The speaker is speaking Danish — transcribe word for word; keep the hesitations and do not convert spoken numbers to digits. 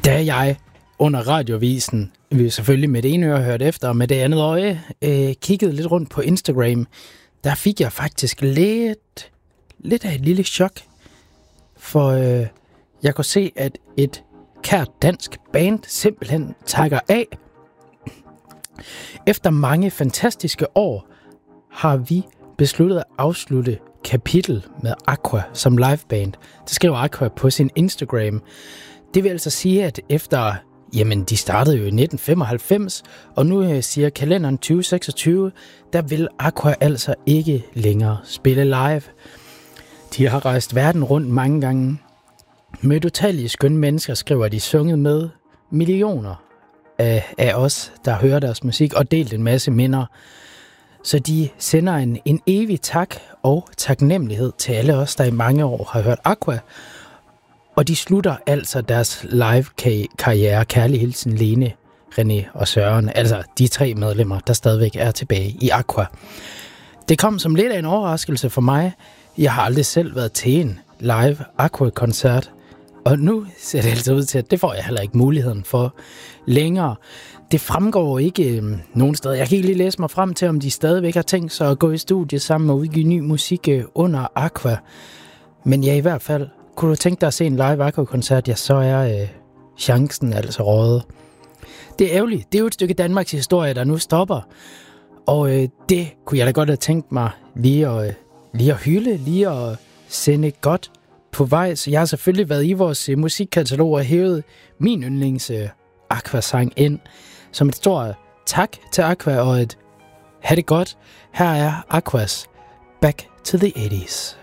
Da jeg under radiovisen, vi selvfølgelig med det ene øre hørt efter, og med det andet øje, øh, kiggede lidt rundt på Instagram, der fik jeg faktisk lidt, lidt af et lille chok. For øh, jeg kunne se, at et kært dansk band simpelthen takker af. Efter mange fantastiske år har vi besluttet at afslutte kapitel med Aqua som liveband. Det skriver Aqua på sin Instagram. Det vil altså sige, at efter, jamen de startede jo i nitten femoghalvfems, og nu øh, siger kalenderen tyve seksogtyve, der vil Aqua altså ikke længere spille live. De har rejst verden rundt mange gange. Mødt utallige skønne mennesker, skriver de, sunget med millioner af, af os, der hører deres musik, og delt en masse minder. Så de sender en, en evig tak og taknemmelighed til alle os, der i mange år har hørt Aqua. Og de slutter altså deres live-karriere. Kærlig hilsen Lene, René og Søren. Altså de tre medlemmer, der stadigvæk er tilbage i Aqua. Det kom som lidt af en overraskelse for mig. Jeg har aldrig selv været til en live Aqua-koncert. Og nu ser det altså ud til, at det får jeg heller ikke muligheden for længere. Det fremgår ikke øh, nogen steder. Jeg kan ikke lige læse mig frem til, om de stadigvæk har tænkt sig at gå i studiet sammen og udgive ny musik øh, under Aqua. Men ja, i hvert fald, kunne du tænke dig at se en live Aqua-koncert, ja, så er øh, chancen altså røget. Det er ærgerligt. Det er jo et stykke Danmarks historie, der nu stopper. Og øh, det kunne jeg da godt have tænkt mig lige at, øh, lige at hylde, lige at sende godt på vej. Så jeg har selvfølgelig været i vores øh, musikkatalog og hævet min yndlings øh, Aqua-sang ind. Som et stort tak til Aqua og et ha' det godt. Her er Aquas Back to the eighties.